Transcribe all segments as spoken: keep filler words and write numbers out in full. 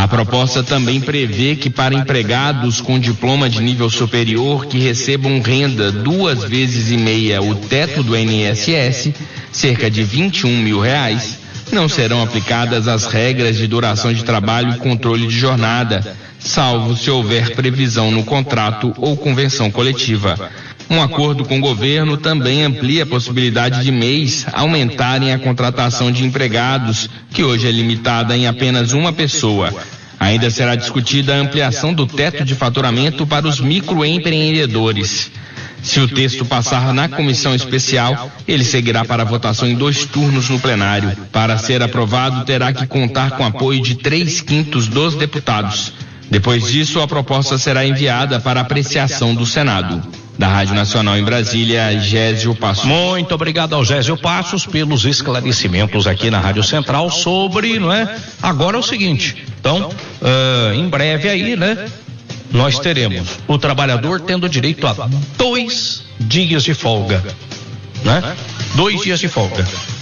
A proposta também prevê que para empregados com diploma de nível superior que recebam renda duas vezes e meia o teto do I N S S, cerca de vinte e um mil reais, não serão aplicadas as regras de duração de trabalho e controle de jornada, salvo se houver previsão no contrato ou convenção coletiva. Um acordo com o governo também amplia a possibilidade de M E Is aumentarem a contratação de empregados, que hoje é limitada em apenas uma pessoa. Ainda será discutida a ampliação do teto de faturamento para os microempreendedores. Se o texto passar na comissão especial, ele seguirá para votação em dois turnos no plenário. Para ser aprovado, terá que contar com apoio de três quintos dos deputados. Depois disso, a proposta será enviada para apreciação do Senado. Da Rádio Nacional em Brasília, Gésio Passos. Muito obrigado ao Gésio Passos pelos esclarecimentos aqui na Rádio Central sobre, não é? Agora é o seguinte, então, uh, em breve aí, né? Nós teremos o trabalhador tendo direito a dois dias de folga, né? Dois dias de folga.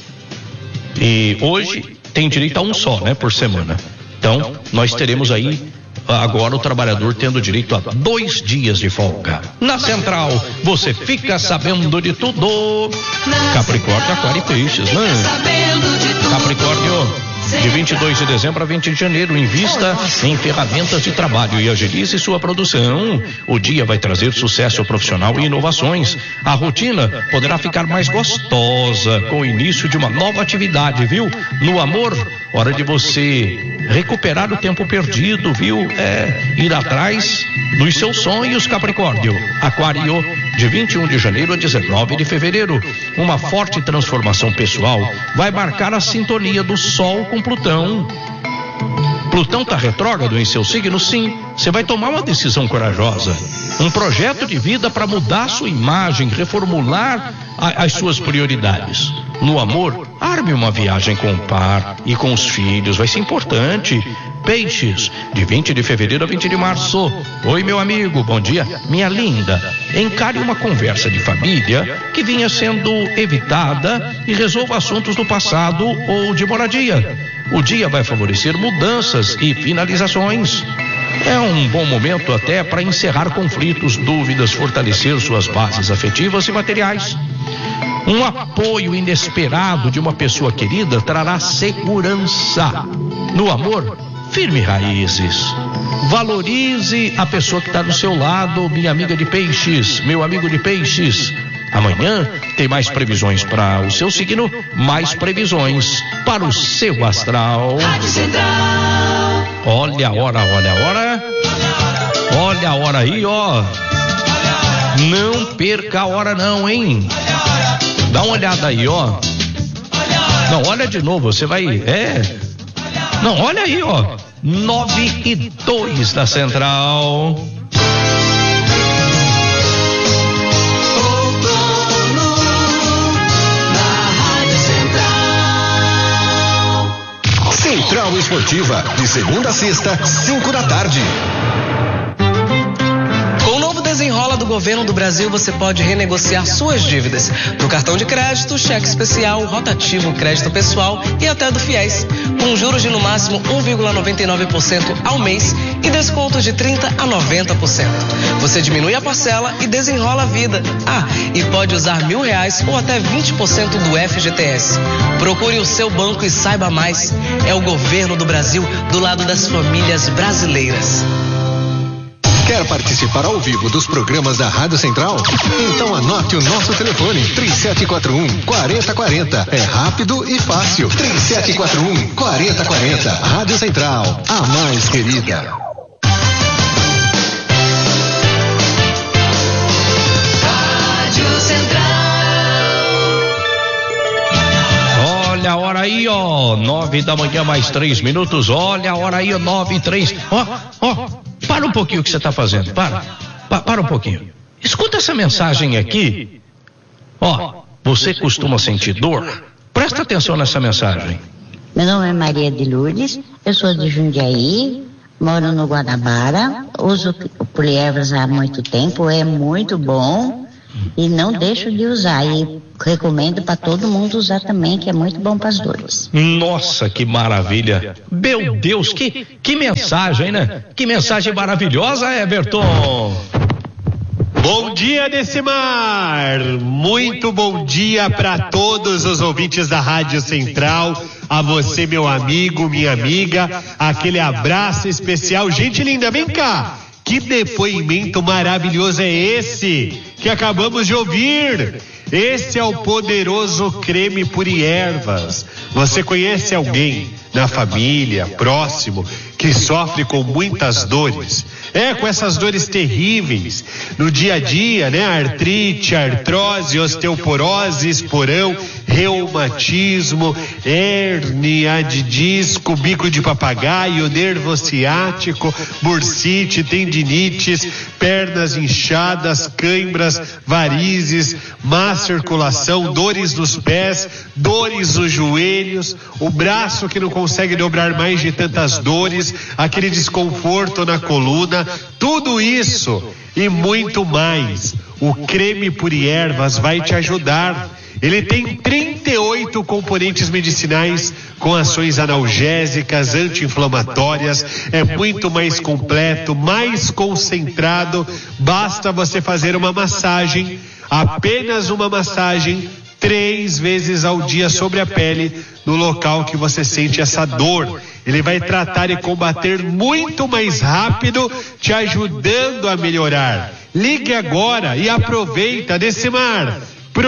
E hoje tem direito a um só, né? Por semana. Então, nós teremos aí agora o trabalhador tendo direito a dois dias de folga. Na Central, você fica sabendo de tudo. Capricórnio, Aquário e Peixes, né? Capricórnio, de vinte e dois de dezembro a vinte de janeiro, invista em ferramentas de trabalho e agilize sua produção. O dia vai trazer sucesso profissional e inovações. A rotina poderá ficar mais gostosa com o início de uma nova atividade, viu? No amor, hora de você recuperar o tempo perdido, viu? É, ir atrás dos seus sonhos, Capricórnio. Aquário, de vinte e um de janeiro a dezenove de fevereiro. Uma forte transformação pessoal vai marcar a sintonia do Sol com Plutão. Plutão está retrógrado em seu signo, sim. Você vai tomar uma decisão corajosa. Um projeto de vida para mudar sua imagem, reformular a, as suas prioridades. No amor, arme uma viagem com o par e com os filhos, vai ser importante. Peixes, de vinte de fevereiro a vinte de março. Oi, meu amigo, bom dia, minha linda. Encare uma conversa de família que vinha sendo evitada e resolva assuntos do passado ou de moradia. O dia vai favorecer mudanças e finalizações. É um bom momento até para encerrar conflitos, dúvidas, fortalecer suas bases afetivas e materiais. Um apoio inesperado de uma pessoa querida trará segurança. No amor, firme raízes. Valorize a pessoa que está do seu lado, minha amiga de Peixes, meu amigo de Peixes. Amanhã tem mais previsões para o seu signo, mais previsões para o seu astral. Rádio Central. Olha a hora, olha a hora. Olha a hora aí, ó. Não perca a hora não, hein? Dá uma olhada aí, ó. Não, olha de novo, você vai... É... Não, olha aí, ó. Nove e dois da Central. Central Esportiva, de segunda a sexta, cinco da tarde. Com o novo Desenrola do Governo do Brasil, você pode renegociar suas dívidas do cartão de crédito, cheque especial, rotativo, crédito pessoal e até do FIES, com juros de no máximo um vírgula noventa e nove por cento ao mês e descontos de trinta a noventa por cento. Você diminui a parcela e desenrola a vida. Ah, e pode usar mil reais ou até vinte por cento do F G T S. Procure o seu banco e saiba mais. É o Governo do Brasil do lado das famílias brasileiras. Quer participar ao vivo dos programas da Rádio Central? Então anote o nosso telefone, três sete quatro um, quatro zero quatro zero. É rápido e fácil. três sete quatro um, quatro zero quatro zero. Rádio Central, a mais querida. Rádio Central. Olha a hora aí, ó. Nove da manhã, mais três minutos. Olha a hora aí, ó. Nove e três. Ó, ó. Para um pouquinho o que você está fazendo, para, pa, para um pouquinho. Escuta essa mensagem aqui. Ó, você costuma sentir dor? Presta atenção nessa mensagem. Meu nome é Maria de Lourdes, eu sou de Jundiaí, moro no Guanabara, uso o Polievras há muito tempo, é muito bom E não deixo de usar. E recomendo para todo mundo usar também, que é muito bom para as dores. Nossa, que maravilha. Meu Deus, que, que mensagem, né? Que mensagem maravilhosa, Everton. Bom dia, Decimar! Muito bom dia para todos os ouvintes da Rádio Central, a você, meu amigo, minha amiga, aquele abraço especial. Gente linda, vem cá! Que depoimento maravilhoso é esse que acabamos de ouvir? Esse é o poderoso creme Puriervas. Você conhece alguém na família, próximo, que sofre com muitas dores? É, com essas dores terríveis no dia a dia, né? Artrite, artrose, osteoporose, esporão, reumatismo, hérnia de disco, bico de papagaio, nervo ciático, bursite, tendinites, pernas inchadas, cãibras, varizes, má circulação, dores nos pés, dores nos joelhos, o braço que não consegue dobrar mais de tantas dores, aquele desconforto na coluna, tudo isso e muito mais. O creme Puriervas vai te ajudar. Ele tem trinta e oito componentes medicinais com ações analgésicas, anti-inflamatórias, é muito mais completo, mais concentrado. Basta você fazer uma massagem, apenas uma massagem, três vezes ao dia sobre a pele, no local que você sente essa dor. Ele vai tratar e combater muito mais rápido, te ajudando a melhorar. Ligue agora e aproveita, Decimar.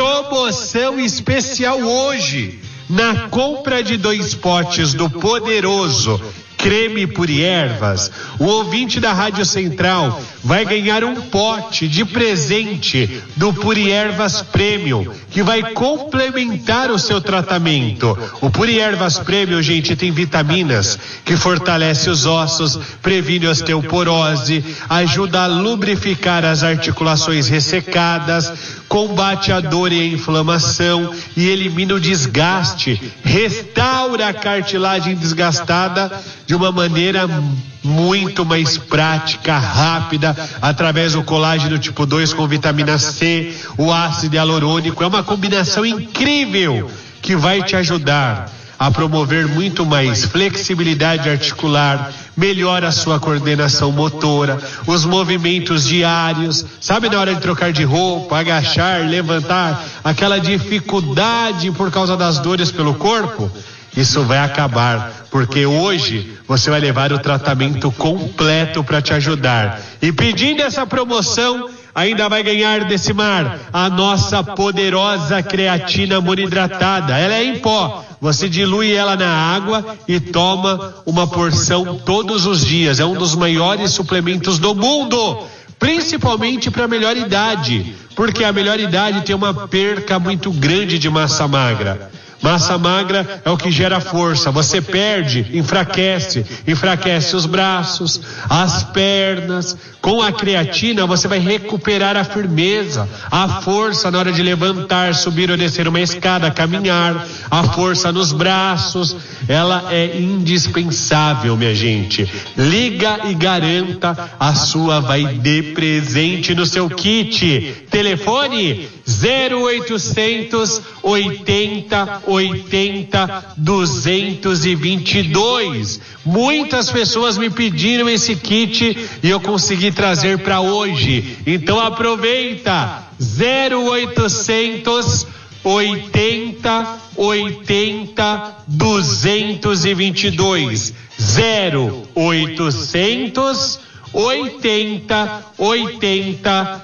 Promoção especial hoje. Na compra de dois potes do poderoso creme Puriervas, o ouvinte da Rádio Central vai ganhar um pote de presente do Puriervas Premium, que vai complementar o seu tratamento. O Puriervas Premium, gente, tem vitaminas que fortalece os ossos, previne osteoporose, ajuda a lubrificar as articulações ressecadas, combate a dor e a inflamação e elimina o desgaste, restaura a cartilagem desgastada de uma maneira muito mais prática, rápida, através do colágeno tipo dois com vitamina C, o ácido hialurônico. É uma combinação incrível que vai te ajudar a promover muito mais flexibilidade articular, melhora a sua coordenação motora, os movimentos diários, sabe, na hora de trocar de roupa, agachar, levantar, aquela dificuldade por causa das dores pelo corpo? Isso vai acabar, porque hoje você vai levar o tratamento completo para te ajudar. E pedindo essa promoção, ainda vai ganhar, Decimar, a nossa poderosa creatina monohidratada. Ela é em pó. Você dilui ela na água e toma uma porção todos os dias. É um dos maiores suplementos do mundo, principalmente para a melhor idade, porque a melhor idade tem uma perca muito grande de massa magra. Massa magra é o que gera força. Você perde, enfraquece, enfraquece os braços, as pernas. Com a creatina você vai recuperar a firmeza, a força na hora de levantar, subir ou descer uma escada, caminhar, a força nos braços. Ela é indispensável, minha gente. Liga e garanta a sua vai de presente no seu kit. Telefone zero oitocentos oitenta oitenta duzentos e vinte e dois. Muitas pessoas me pediram esse kit e eu consegui trazer para hoje. Então aproveita. zero oitocentos oitenta oitenta duzentos e vinte e dois. zero oitocentos oitenta oitenta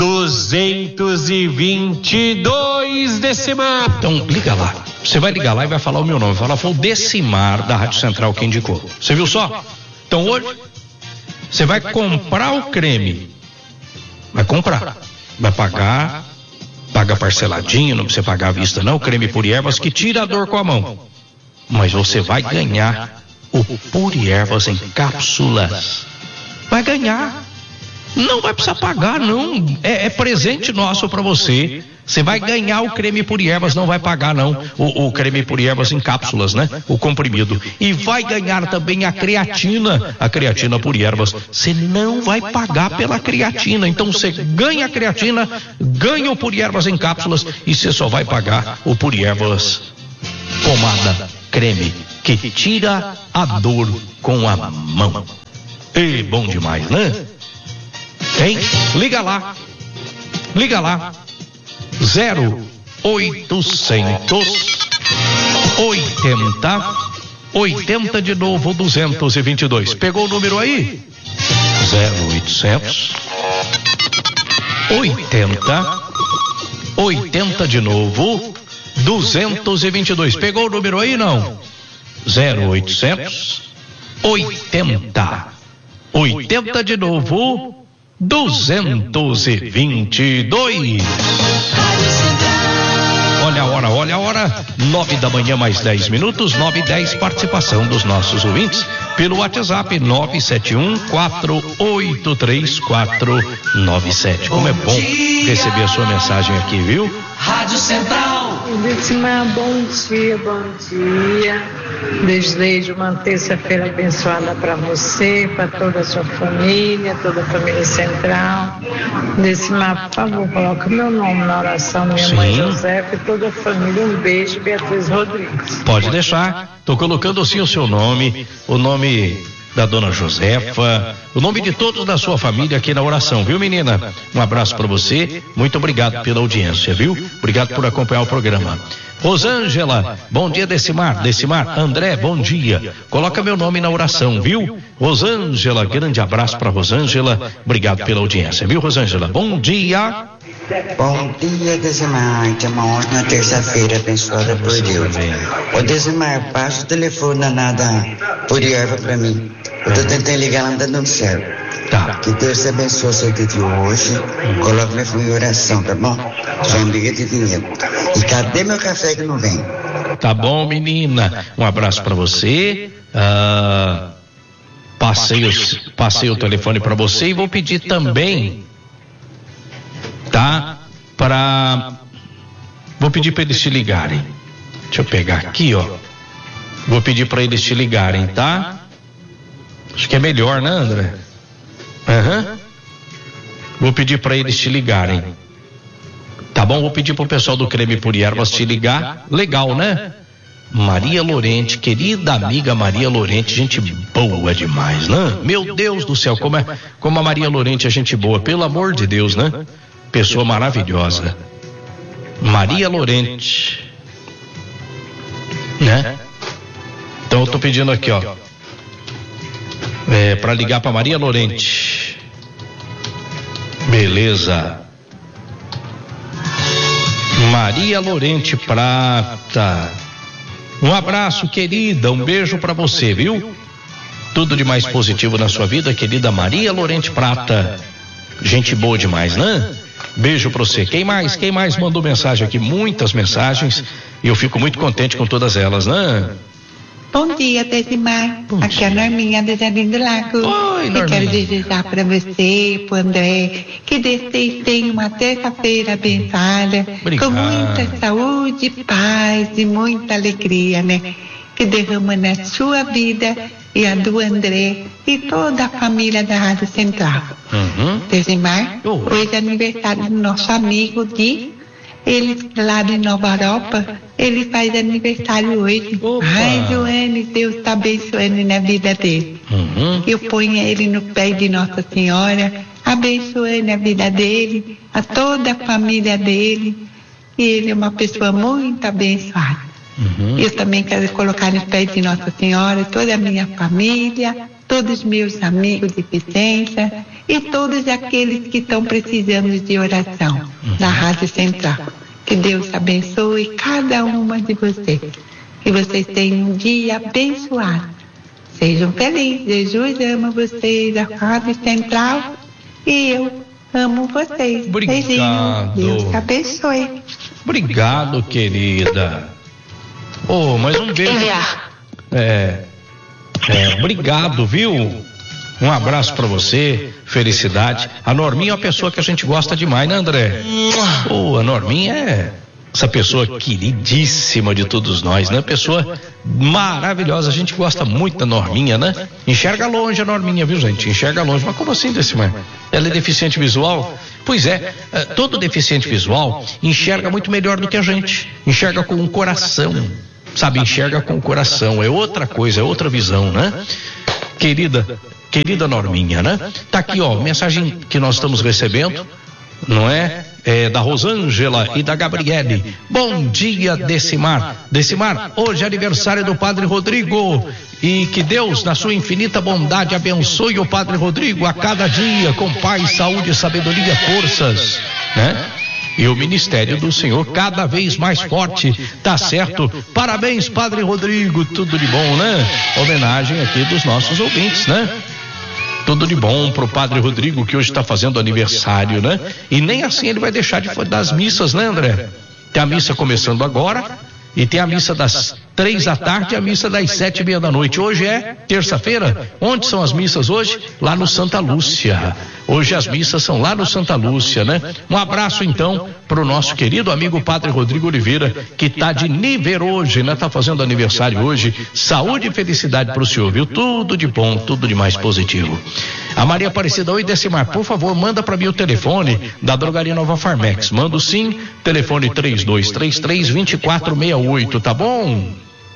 duzentos e vinte e dois, Decimar. Então, liga lá. Você vai ligar lá e vai falar o meu nome. Vai falar, foi o Decimar da Rádio Central que indicou. Você viu só? Então hoje, você vai comprar o creme. Vai comprar. Vai pagar, paga parceladinho, não precisa pagar à vista não. O creme Puriervas que tira a dor com a mão. Mas você vai ganhar o Puriervas em cápsulas. Vai ganhar. Não vai precisar pagar, não. É, é presente nosso para você. Você vai ganhar o creme Puri Ervas, não vai pagar, não. O, o creme Puri Ervas em cápsulas, né? O comprimido. E vai ganhar também a creatina. A creatina Puri Ervas. Você não vai pagar pela creatina. Então você ganha a creatina, ganha o Puri Ervas em cápsulas e você só vai pagar o Puri Ervas pomada creme que tira a dor com a mão. E bom demais, né? Hein? Liga lá. Liga lá. zero oitocentos oitenta oitenta de novo duzentos e vinte e dois. Pegou o número aí? zero oitocentos oitenta oitenta de novo duzentos e vinte e dois. Pegou o número aí, não? zero oitocentos oitenta oitenta de novo duzentos e vinte e dois. Olha a hora, olha a hora, nove da manhã mais dez minutos, nove e dez, participação dos nossos ouvintes pelo WhatsApp nove sete um quatro oito três quatro nove sete. Como é bom receber a sua mensagem aqui, viu? Rádio Central. Edilmar, bom dia, bom dia. Desejo uma terça-feira abençoada para você, para toda a sua família, toda a família Central. Edilmar, por favor, coloque meu nome na oração, minha Sim. mãe José e toda a família. Um beijo, Beatriz Rodrigues. Pode deixar. Estou colocando assim o seu nome, o nome da dona Josefa, o nome de todos da sua família aqui na oração, viu, menina? Um abraço para você, muito obrigado pela audiência, viu? Obrigado por acompanhar o programa. Rosângela, bom dia, Decimar, Decimar, André, bom dia. Coloca meu nome na oração, viu? Rosângela, grande abraço para Rosângela, obrigado pela audiência, viu, Rosângela? Bom dia. Bom dia, Desimar, que é uma ótima terça-feira abençoada por Deus. Ô, Desimar, passa o telefone da nada Puri Erva pra mim. Eu tô tentando ligar, ela não tá dando certo. Tá. Que Deus te abençoe o seu dia de hoje. Coloque minha família em oração, tá bom? Sua amiga de dinheiro. E cadê meu café que não vem? Tá bom, menina. Um abraço pra você. Ah, passei, o, passei o telefone pra você e vou pedir também, tá? Pra. Vou pedir pra eles te ligarem. Deixa eu pegar aqui, ó. Vou pedir pra eles te ligarem, tá? Acho que é melhor, né, André? Aham. Uhum. Vou pedir pra eles te ligarem. Tá bom? Vou pedir pro pessoal do Creme Puri Ervas te ligar. Legal, né? Maria Lorente, querida amiga Maria Lorente, gente boa demais, né? Meu Deus do céu, como, é, como a Maria Lorente é gente boa, pelo amor de Deus, né? Pessoa maravilhosa. Maria Lorente. Né? Então eu tô pedindo aqui, ó. É, pra ligar pra Maria Lorente. Beleza. Maria Lorente Prata. Um abraço, querida, um beijo pra você, viu? Tudo de mais positivo na sua vida, querida Maria Lorente Prata. Gente boa demais, né? Beijo pra você. Quem mais? Quem mais mandou mensagem aqui? Muitas mensagens. E eu fico muito contente com todas elas, né? Bom dia, Desimar. Aqui é a Norminha do Jardim do Lago. Oi, Norminha. Eu quero desejar para você, pro André, que vocês tenham uma terça-feira abençoada, Obrigado. com muita saúde, paz e muita alegria, né? Que derrama na sua vida e a do André e toda a família da Rádio Central. Uhum. Desimar, hoje é aniversário do nosso amigo Di. Ele lá de Nova Europa, ele faz aniversário hoje. Opa. Ai, Joane, Deus está abençoando na vida dele. Uhum. Eu ponho ele no pé de Nossa Senhora, abençoando a vida dele, a toda a família dele. E ele é uma pessoa muito abençoada. Uhum. Eu também quero colocar nos pés de Nossa Senhora toda a minha família, todos os meus amigos de Vicência e todos aqueles que estão precisando de oração na Rádio Central. Que Deus abençoe cada uma de vocês. Que vocês tenham um dia abençoado. Sejam felizes. Jesus ama vocês, a Rádio Central, e eu amo vocês. Obrigado. Beijinho. Deus abençoe. Obrigado, querida. Oh, mais um beijo. É, é, obrigado, viu? Um abraço pra você, felicidade. A Norminha é uma pessoa que a gente gosta demais, né, André? Oh, a Norminha é essa pessoa queridíssima de todos nós, né? Pessoa maravilhosa, a gente gosta muito da Norminha, né? Enxerga longe a Norminha, viu, gente? Enxerga longe. Mas como assim, Decimar? Ela é deficiente visual? Pois é, todo deficiente visual enxerga muito melhor do que a gente. Enxerga com o coração, sabe? Enxerga com o coração, é outra coisa, é outra visão, né? Querida, querida Norminha, né? Tá aqui, ó, mensagem que nós estamos recebendo, não é? É da Rosângela e da Gabriele. Bom dia, Decimar. Decimar, hoje é aniversário do Padre Rodrigo e que Deus, na sua infinita bondade, abençoe o Padre Rodrigo a cada dia com paz, saúde, sabedoria, forças, né? E o ministério do Senhor cada vez mais forte, tá certo? Parabéns, Padre Rodrigo, tudo de bom, né? Homenagem aqui dos nossos ouvintes, né? Tudo de bom pro Padre Rodrigo, que hoje está fazendo aniversário, né? E nem assim ele vai deixar de dar as missas, né, André? Tem a missa começando agora e tem a missa das três da tarde e a missa das sete e meia da noite. Hoje é terça-feira. Onde são as missas hoje? Lá no Santa Lúcia. Hoje as missas são lá no Santa Lúcia, né? Um abraço então pro nosso querido amigo Padre Rodrigo Oliveira, que tá de nível hoje, né? Tá fazendo aniversário hoje. Saúde e felicidade pro senhor, viu? Tudo de bom, tudo de mais positivo. A Maria Aparecida, oi, Decimar, por favor, manda para mim o telefone da Drogaria Nova Farmex. Mando sim, telefone três dois três três, dois quatro seis oito, tá bom?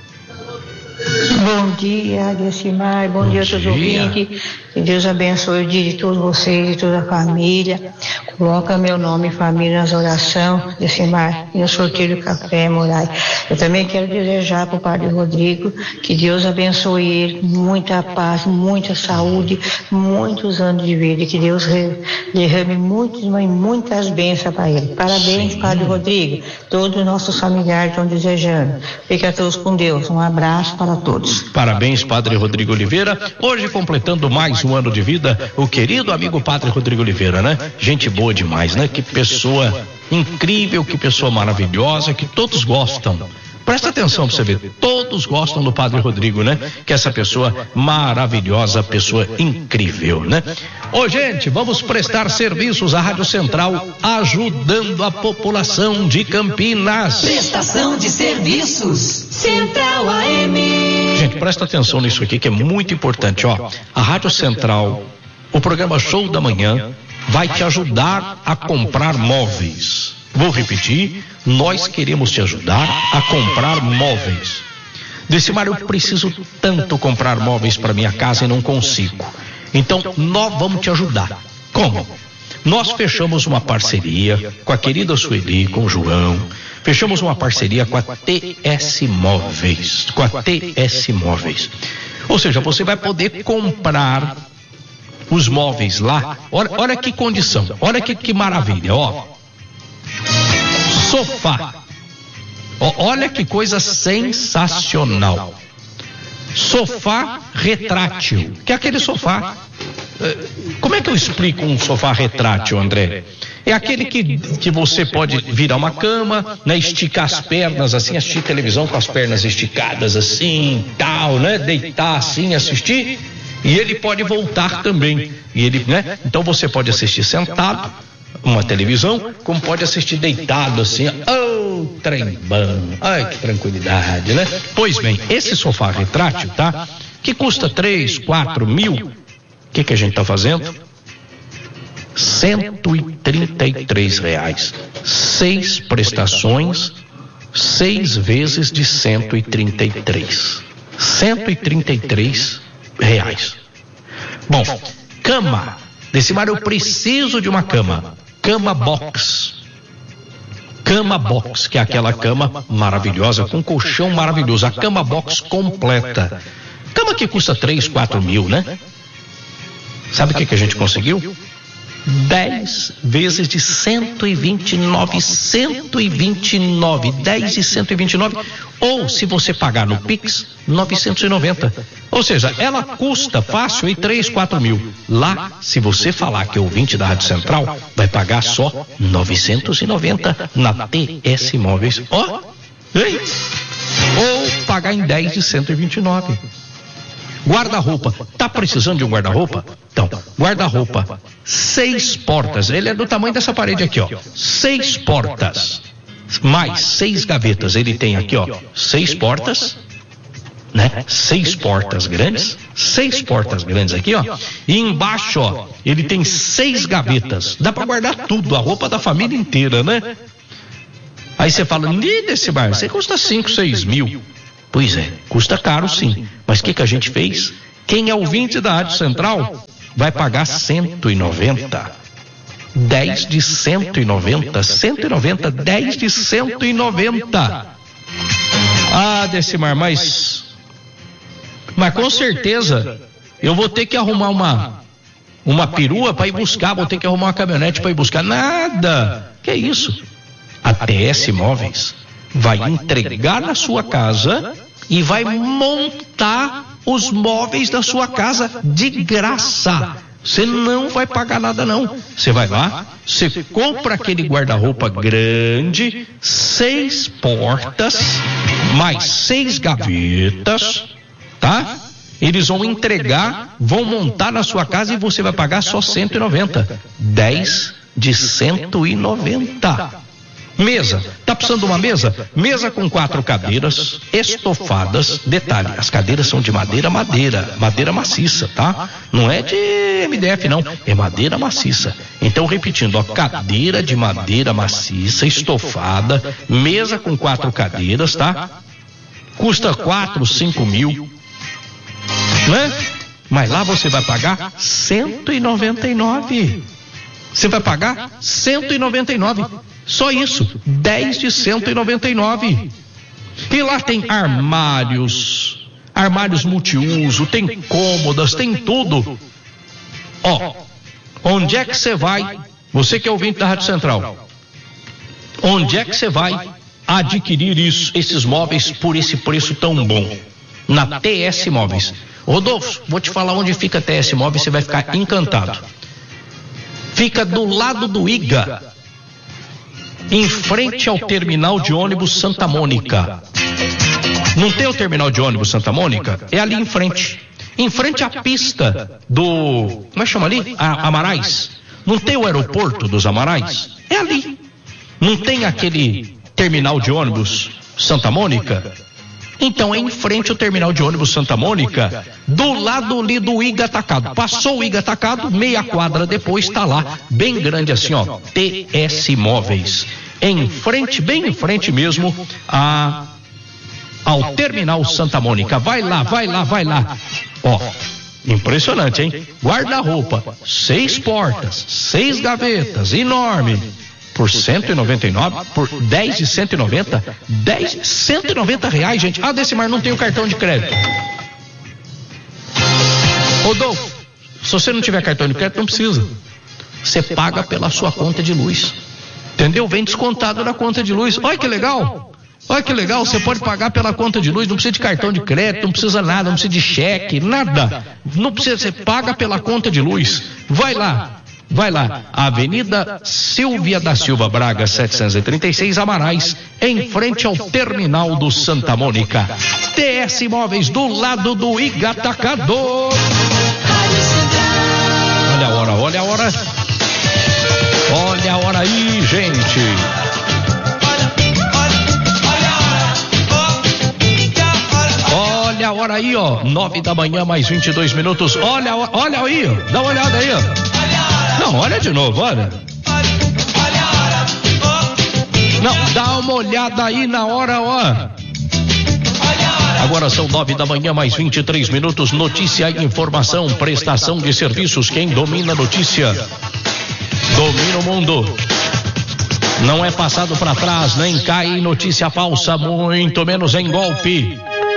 Bom dia, Decimar, bom, bom dia a todos os ouvintes. Que Deus abençoe o dia de todos vocês e toda a família. Coloca meu nome e família nas orações, Decimar, e no sorteio do café, Moraes. Eu também quero desejar para o Padre Rodrigo que Deus abençoe ele, muita paz, muita saúde, muitos anos de vida, que Deus derrame muitos, muitas bênçãos para ele. Parabéns, Sim. Padre Rodrigo. Todos os nossos familiares estão desejando. Fiquem todos com Deus. Um abraço para todos. Parabéns, Padre Rodrigo Oliveira. Hoje completando mais um ano de vida, o querido amigo Padre Rodrigo Oliveira, né? Gente boa demais, né? Que pessoa incrível, que pessoa maravilhosa, que todos gostam. Presta atenção pra você ver, todos gostam do Padre Rodrigo, né? Que é essa pessoa maravilhosa, pessoa incrível, né? Ô, gente, vamos prestar serviços à Rádio Central, ajudando a população de Campinas. Prestação de serviços, Central A M. Gente, presta atenção nisso aqui que é muito importante, ó. A Rádio Central, o programa Show da Manhã, vai te ajudar a comprar móveis. Vou repetir, nós queremos te ajudar a comprar móveis. Decimar, eu preciso tanto comprar móveis para minha casa e não consigo. Então, nós vamos te ajudar. Como? Nós fechamos uma parceria com a querida Sueli, com o João. Fechamos uma parceria com a T S Móveis. Com a T S Móveis. Ou seja, você vai poder comprar os móveis lá. Olha, olha que condição, olha que, que maravilha, ó. Sofá. Ó, olha que coisa sensacional. Sofá retrátil, que é aquele sofá. Como é que eu explico um sofá retrátil, André? É aquele que, que você pode virar uma cama, né? Esticar as pernas assim, assistir televisão com as pernas esticadas assim, tal, né? Deitar assim, assistir. E ele pode voltar também. E ele, né? Então você pode assistir sentado, uma televisão, como pode assistir deitado assim. Oh, trem bom. Ai, que tranquilidade, né? Pois bem, esse sofá retrátil, tá? Que custa três, quatro mil. O que que a gente tá fazendo? cento e trinta e três reais. Seis prestações, seis vezes de cento e trinta e três. cento e trinta e três reais. Bom, cama. Decimar, eu preciso de uma cama. Cama box. Cama box, que é aquela cama maravilhosa, com colchão maravilhoso. A cama box completa. Cama que custa três, quatro mil, né? Sabe o que que a gente conseguiu? dez vezes de cento e vinte e nove, cento e vinte e nove, dez de cento e vinte e nove, ou se você pagar no Pix, novecentos e noventa. Ou seja, ela custa fácil em três, quatro mil. Lá, se você falar que é ouvinte da Rádio Central, vai pagar só novecentos e noventa na T S Móveis. Ó, oh, hein? Ou pagar em dez de cento e vinte e nove. Guarda-roupa. Tá precisando de um guarda-roupa? Então, guarda-roupa, seis portas. Ele é do tamanho dessa parede aqui, ó. Seis portas. Mais seis gavetas. Ele tem aqui, ó, seis portas, né? Seis portas grandes. Seis portas grandes aqui, ó. E embaixo, ó, ele tem seis gavetas. Dá pra guardar tudo, a roupa da família inteira, né? Aí você fala, desse bar, você custa cinco, seis mil. Pois é, custa caro sim. Mas o que que a gente fez? Quem é ouvinte da Rádio Central vai pagar cento e noventa. dez de cento e noventa. cento e noventa, dez de cento e noventa. Ah, Decimar, mas... Mas com certeza eu vou ter que arrumar uma, uma perua para ir buscar, vou ter que arrumar uma caminhonete para ir buscar. Nada. Que é isso? A T S Móveis vai entregar na sua casa e vai montar os móveis da sua casa de graça. Você não vai pagar nada não. Você vai lá, você compra aquele guarda-roupa grande, seis portas, mais seis gavetas, tá? Eles vão entregar, vão montar na sua casa e você vai pagar só cento e noventa. dez de cento e noventa. Mesa, tá precisando de uma mesa? Mesa com quatro cadeiras, estofadas. Detalhe, as cadeiras são de madeira, madeira, madeira maciça, tá? Não é de M D F não, é madeira maciça. Então, repetindo, ó, cadeira de madeira maciça, estofada, mesa com quatro cadeiras, tá? Custa quatro, cinco mil, né? Mas lá você vai pagar cento e noventa e nove. Você vai pagar cento e noventa e nove. Só isso, dez de cento e noventa e nove. E lá tem armários, armários multiuso, tem cômodas, tem tudo. Ó, onde é que você vai, você que é ouvinte da Rádio Central, onde é que você vai adquirir isso, esses móveis por esse preço tão bom? Na T S Móveis. Rodolfo, vou te falar onde fica a T S Móveis, você vai ficar encantado. Fica do lado do I G A, em frente ao terminal de ônibus Santa Mônica. Não tem o terminal de ônibus Santa Mônica? É ali em frente. Em frente à pista do... Como é que chama ali? A, Amarais. Não tem o aeroporto dos Amarais? É ali. Não tem aquele terminal de ônibus Santa Mônica? Então é em frente ao terminal de ônibus Santa Mônica, do lado ali do I G A Atacado. Passou o I G A Atacado, meia quadra depois está lá, bem grande assim, ó, T S Móveis. Em frente, bem em frente mesmo a, ao terminal Santa Mônica. Vai lá, vai lá, vai lá. Ó, impressionante, hein? Guarda-roupa, seis portas, seis gavetas, enorme. Por cento e noventa e nove, por dez de cento e noventa, dez, cento e noventa reais, gente. Ah, Decimar, não tem o cartão de crédito. Rodolfo, se você não tiver cartão de crédito, não precisa. Você paga pela sua conta de luz. Entendeu? Vem descontado na conta de luz. Olha que legal. Olha que legal, você pode pagar pela conta de luz, não precisa de cartão de crédito, não precisa nada, não precisa de cheque, nada. Não precisa, você paga pela conta de luz. Vai lá. Vai lá, Avenida Silvia da Silva Braga, setecentos e trinta e seis, Amarais, em frente ao terminal do Santa Mônica. T S Imóveis, do lado do I G A Atacador. Olha a hora, olha a hora. Olha a hora aí, gente. Olha a hora aí, ó. Nove da manhã, mais vinte e dois minutos. Olha, olha aí, ó. Dá uma olhada aí, ó. Não, olha de novo, olha. Não, dá uma olhada aí na hora, ó. Agora são nove da manhã, mais vinte e três minutos. Notícia e informação, prestação de serviços. Quem domina a notícia, domina o mundo. Não é passado para trás, nem cai em notícia falsa, muito menos em golpe.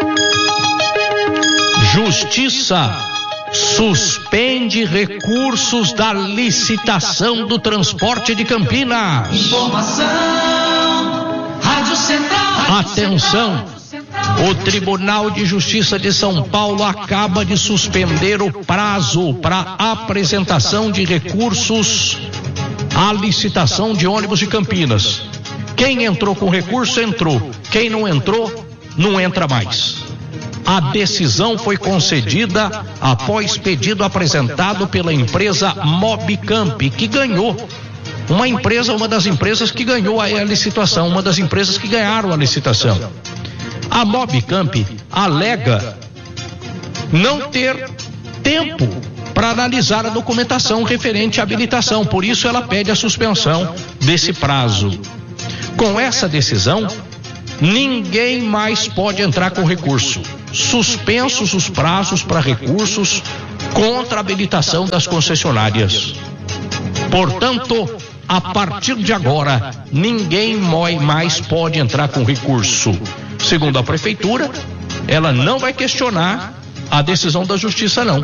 Justiça suspende recursos da licitação do transporte de Campinas. Informação, Rádio Central. Atenção, o Tribunal de Justiça de São Paulo acaba de suspender o prazo para apresentação de recursos à licitação de ônibus de Campinas. Quem entrou com recurso, entrou. Quem não entrou, não entra mais. A decisão foi concedida após pedido apresentado pela empresa Mobcamp, que ganhou. Uma empresa, uma das empresas que ganhou a, a licitação, uma das empresas que ganharam a licitação. A Mobcamp alega não ter tempo para analisar a documentação referente à habilitação, por isso ela pede a suspensão desse prazo. Com essa decisão, ninguém mais pode entrar com recurso. Suspensos os prazos para recursos contra a habilitação das concessionárias. Portanto, a partir de agora, ninguém mais pode entrar com recurso. Segundo a prefeitura, ela não vai questionar a decisão da justiça, não.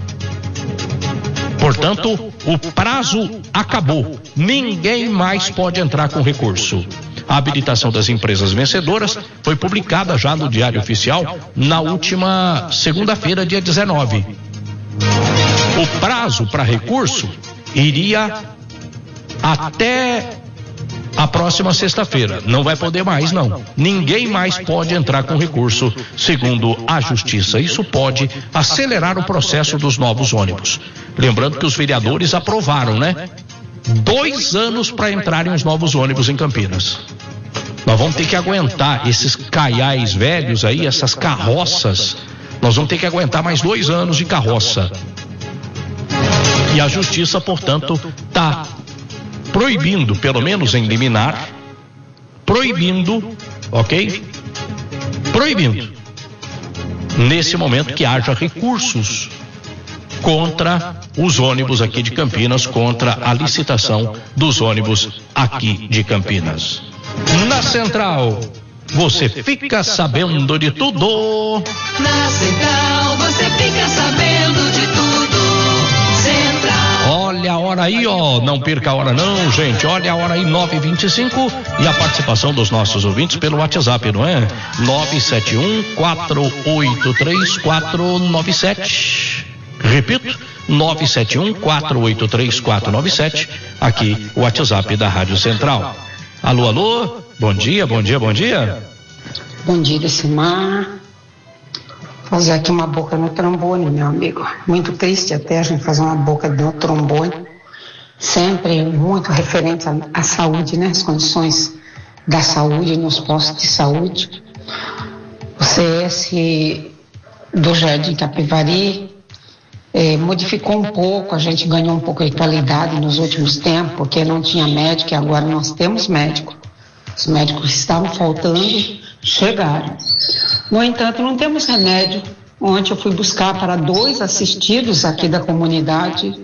Portanto, o prazo acabou. Ninguém mais pode entrar com recurso. A habilitação das empresas vencedoras foi publicada já no Diário Oficial na última segunda-feira, dia dezenove. O prazo para recurso iria até a próxima sexta-feira. Não vai poder mais, não. Ninguém mais pode entrar com recurso, segundo a Justiça. Isso pode acelerar o processo dos novos ônibus. Lembrando que os vereadores aprovaram, né? Dois anos para entrarem os novos ônibus em Campinas. Nós vamos ter que aguentar esses caiais velhos aí, essas carroças. Nós vamos ter que aguentar mais dois anos de carroça. E a Justiça, portanto, está proibindo, pelo menos em liminar, proibindo, ok? Proibindo, nesse momento, que haja recursos contra os ônibus aqui de Campinas, contra a licitação dos ônibus aqui de Campinas. Na Central, você fica sabendo de tudo. Na Central, você fica sabendo de tudo. Central. Olha a hora aí, ó, não perca a hora não, gente, olha a hora aí, nove e vinte e cinco, e a participação dos nossos ouvintes pelo WhatsApp, não é? nove sete um, quatro oito três, quatro nove sete. Repito, nove sete um, quatro oito três, quatro nove sete, aqui o WhatsApp da Rádio Central. Alô, alô, bom dia, bom dia, bom dia. Bom dia, Decimar. Fazer aqui uma boca no trombone, meu amigo. Muito triste até a gente fazer uma boca no trombone. Sempre muito referente à, à saúde, né? As condições da saúde nos postos de saúde. O C S do Jardim Capivari eh, modificou um pouco, a gente ganhou um pouco de qualidade nos últimos tempos, porque não tinha médico e agora nós temos médico. Os médicos que estavam faltando chegaram. No entanto, não temos remédio. Ontem eu fui buscar para dois assistidos aqui da comunidade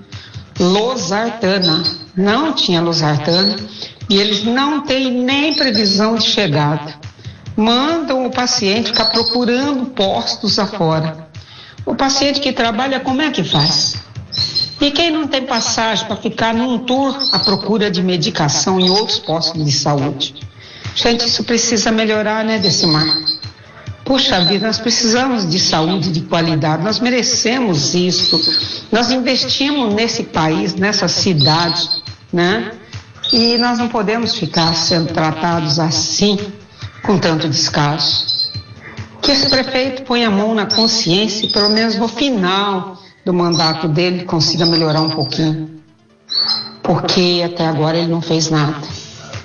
losartana. Não tinha losartana e eles não têm nem previsão de chegada. Mandam o paciente ficar procurando postos afora. O paciente que trabalha, como é que faz? E quem não tem passagem para ficar num tour à procura de medicação em outros postos de saúde? Gente, isso precisa melhorar, né, Decimar? Puxa vida, nós precisamos de saúde de qualidade, nós merecemos isso. Nós investimos nesse país, nessa cidade, né? E nós não podemos ficar sendo tratados assim, com tanto descaso. Que esse prefeito ponha a mão na consciência e pelo menos no final do mandato dele consiga melhorar um pouquinho. Porque até agora ele não fez nada.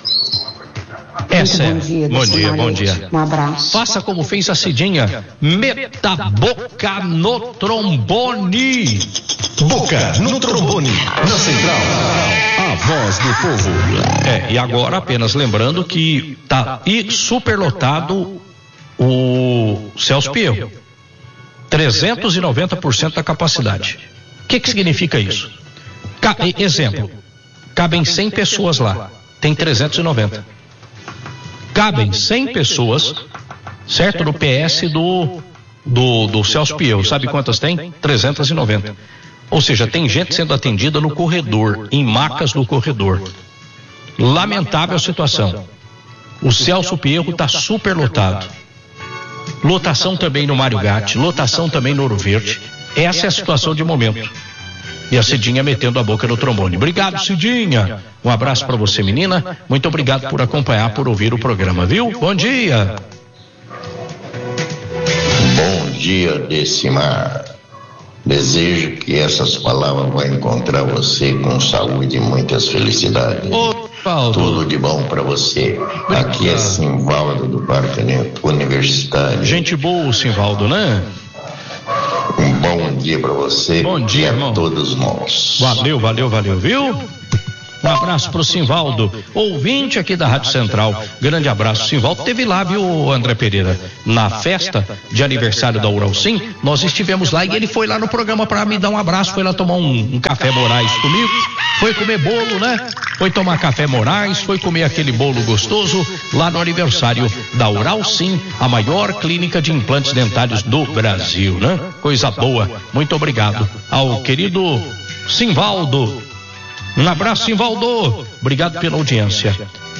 Essa é. Bom dia, bom dia, bom dia. Um abraço. Faça como fez a Cidinha. Meta a boca no trombone. Boca no trombone. Na Central, a voz do povo. É, e agora apenas lembrando que tá e superlotado o Celso Pierro. trezentos e noventa por cento da capacidade. O que que significa isso? Ca- exemplo, cabem cem pessoas lá. Tem trezentos e noventa. Cabem cem pessoas, certo? Do P S do, do, do Celso Pierro. Sabe quantas tem? trezentos e noventa. Ou seja, tem gente sendo atendida no corredor, em macas do corredor. Lamentável a situação. O Celso Pierro está super lotado. Lotação também no Mário Gatti, lotação também no Ouro Verde. Essa é a situação de momento. E a Cidinha metendo a boca no trombone. Obrigado, Cidinha. Um abraço para você, menina. Muito obrigado por acompanhar, por ouvir o programa, viu? Bom dia. Bom dia, Decimar. Desejo que essas palavras vão encontrar você com saúde e muitas felicidades. Ô, Valdo. Tudo de bom para você. Aqui é Simvaldo do Parque Universitário. Gente boa, Simvaldo, né? Um bom dia para você. Bom dia, e a irmão. todos nós. Valeu, valeu, valeu, viu? Um abraço pro Simvaldo, ouvinte aqui da Rádio Central. Grande abraço. Simvaldo teve lá, viu, André Pereira? Na festa de aniversário da Uralcim, nós estivemos lá e ele foi lá no programa para me dar um abraço. Foi lá tomar um, um café Moraes comigo. Foi comer bolo, né? Foi tomar café Moraes, foi comer aquele bolo gostoso lá no aniversário da Uralcim, a maior clínica de implantes dentários do Brasil, né? Coisa boa. Muito obrigado ao querido Simvaldo. Um abraço, Simvaldo. Obrigado pela audiência.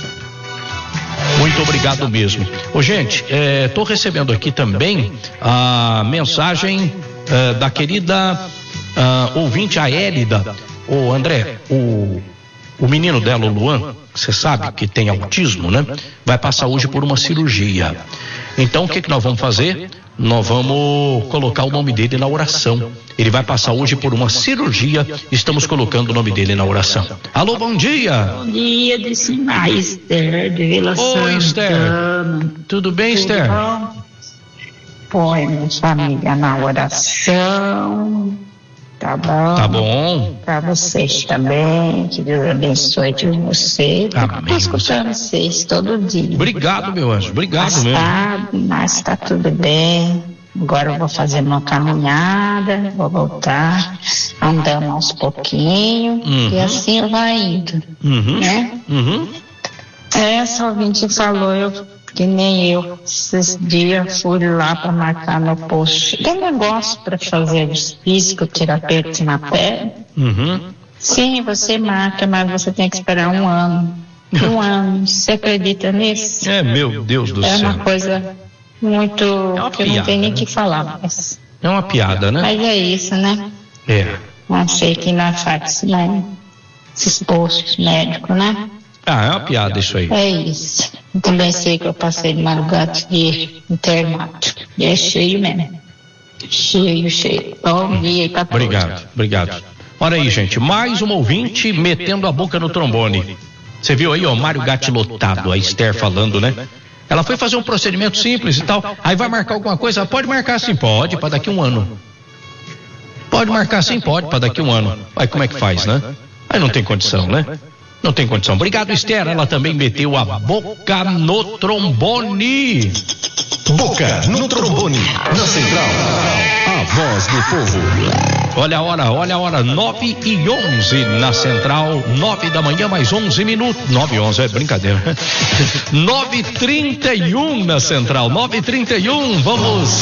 Muito obrigado mesmo. Ô, gente, estou é, recebendo aqui também a mensagem é, da querida é, ouvinte, a Élida. Ô, André, o, o menino dela, o Luan, você sabe que tem autismo, né? Vai passar hoje por uma cirurgia. Então, o que, que nós vamos fazer? Nós vamos colocar o nome dele na oração. Ele vai passar hoje por uma cirurgia. Estamos colocando o nome dele na oração. Alô, bom dia. Bom dia, Decimar, Esther de Vila Santana. Oi, Esther. Tudo bem, Tudo Esther? Bom? Põe minha família na oração. Tá bom? Tá bom. Pra vocês também. Que Deus abençoe de você. Amém. Tô escutando vocês todo dia. Obrigado, meu anjo. Obrigado mesmo. Tá, mas tá tudo bem. Agora eu vou fazer uma caminhada, vou voltar andando aos pouquinhos, Uhum. e assim vai indo, Uhum. né? Uhum. Essa ouvinte falou, eu, que nem eu, esses dias fui lá para marcar no posto. Tem negócio para fazer fisioterapeuta na pele? Uhum. Sim, você marca, mas você tem que esperar um ano. Um ano, você acredita nisso? É, meu Deus do É céu. uma coisa muito, uma que eu não piada, tenho nem né? que falar, mas, É uma piada, né? mas é isso, né? É. Não sei que na fax, né? Esses postos médicos, né? Ah, é uma piada isso aí. É isso. Eu também sei que eu passei de madrugada de internato. E é cheio mesmo. Cheio, cheio. Bom dia aí pra todos. Obrigado, obrigado. Olha aí, gente, mais um ouvinte metendo a boca no trombone. Você viu aí, ó, Mário Gatti lotado, a Esther falando, né? Ela foi fazer um procedimento simples e tal, aí vai marcar alguma coisa? Pode marcar sim, pode, para daqui um ano. Pode marcar sim, pode, para daqui um ano. Aí como é que faz, né? Aí não tem condição, né? Não tem condição. Obrigado, Esther. Ela também meteu a boca no trombone. Boca no trombone, na Central. A voz do povo. Olha a hora, olha a hora, nove e onze na Central, nove da manhã, mais onze minutos. Nove e onze, é brincadeira. Nove e trinta e um na Central, nove e trinta e um, vamos.